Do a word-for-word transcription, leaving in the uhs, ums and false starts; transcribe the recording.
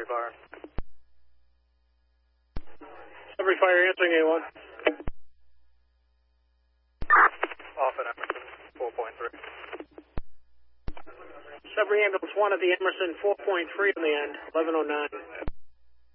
Sudbury Fire. Sudbury Fire answering A one. Off at Emerson, four point three. Sudbury Ambulance one at the Emerson, four point three on the end, eleven oh nine.